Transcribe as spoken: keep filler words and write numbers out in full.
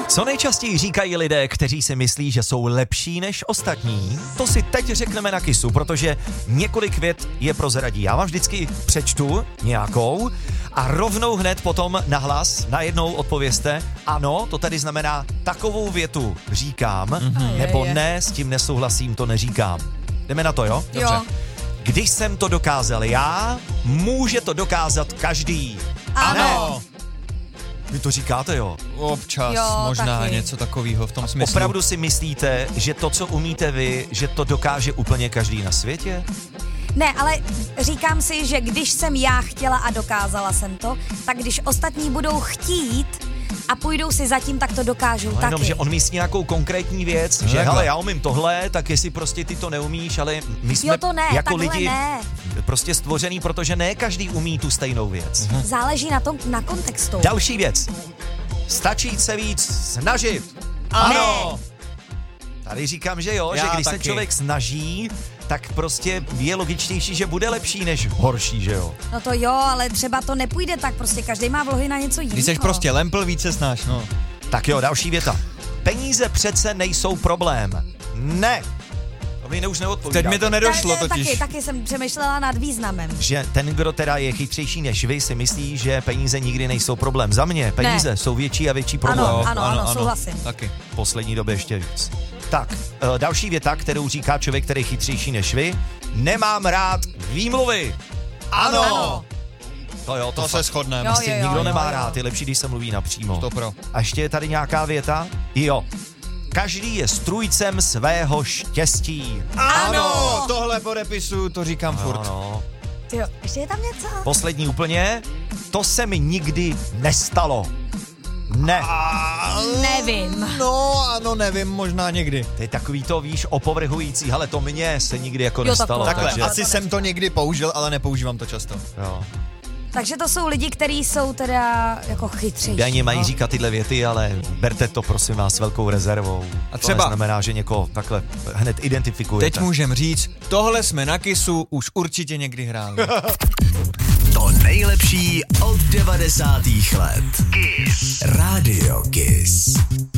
Co nejčastěji říkají lidé, kteří si myslí, že jsou lepší než ostatní? To si teď řekneme na Kissu, protože několik vět je prozradí. Já vám vždycky přečtu nějakou a rovnou hned potom nahlas najednou odpovězte, ano, to tady znamená takovou větu říkám, mm-hmm. nebo ne, s tím nesouhlasím, to neříkám. Jdeme na to, jo? Dobře. Jo. Když jsem to dokázal já, může to dokázat každý. Ano. Vy to říkáte, jo? Občas, Jo, možná taky. něco takového v tom smyslu. Opravdu si myslíte, že to, co umíte vy, že to dokáže úplně každý na světě? Ne, ale říkám si, že když jsem já chtěla a dokázala jsem to, tak když ostatní budou chtít a půjdou si zatím, tak to dokážou No, taky. jenom, že on myslí nějakou konkrétní věc, že takhle. hele, já umím tohle, tak jestli prostě ty to neumíš, ale my jsme Jo, to ne, jako takhle lidi ne. prostě stvořený, protože ne každý umí tu stejnou věc. Mhm. Záleží na tom, na kontextu. Další věc. Stačí se víc snažit. Ano. Tady říkám, že jo, Já že když taky. se člověk snaží, tak prostě je logičtější, že bude lepší než horší, že jo? No to jo, ale třeba to nepůjde tak, prostě každý má vlohy na něco jiného. Když jsi prostě lempl, více snáš, no. Tak jo, další věta. Peníze přece nejsou problém. Ne. To mi už neodpovídá. Teď mi to nedošlo Ta- ta- totiž. Taky, taky jsem přemýšlela nad významem. Že ten, kdo teda je chytřejší než vy, si myslí, že peníze nikdy nejsou problém. Za mě peníze Ne. jsou větší a větší problém. Ano, ano, ano, souhlasím. Taky. V poslední době ještě víc. Tak, e, další věta, kterou říká člověk, který je chytřejší než vy. Nemám rád výmluvy. Ano. Ano. To jo, to, To fakt se shodneme. Jo, prostě jo, jo, nikdo jo, nemá jo. rád. Je lepší, když se mluví napřímo. To pro. A ještě je tady nějaká věta. Jo. Každý je strůjcem svého štěstí. Ano. Tohle podepisu, to říkám furt. Ano. Tyjo, ještě je tam něco? Poslední úplně. To se mi nikdy nestalo. Ne. A... Nevím. No, ano, nevím, možná někdy. To je takový to, víš, opovrhující. Hele, to mně se nikdy jako Jo, nestalo. takhle. Takhle, takže, ale asi to jsem to někdy použil, ale nepoužívám to často. jo. Takže to jsou lidi, kteří jsou teda jako chytřejší. Údajně mají no. říkat tyhle věty, ale berte to prosím vás s velkou rezervou. A To třeba- neznamená, že někoho takhle hned identifikujete. Teď můžem říct, tohle jsme na Kissu už určitě někdy hráli. To nejlepší od devadesátých let. Kiss. Rádio Kiss.